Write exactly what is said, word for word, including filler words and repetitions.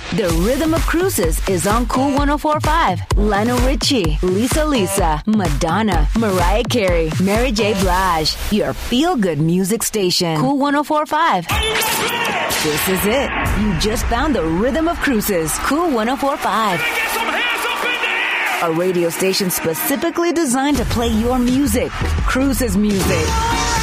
The Rhythm of Cruises is on Cool one oh four point five. Lionel Richie, Lisa Lisa, Madonna, Mariah Carey, Mary J. Blige. Your feel-good music station. Cool one oh four point five. This is it. You just found the Rhythm of Cruises. Cool one oh four point five. A radio station specifically designed to play your music. Cruises music.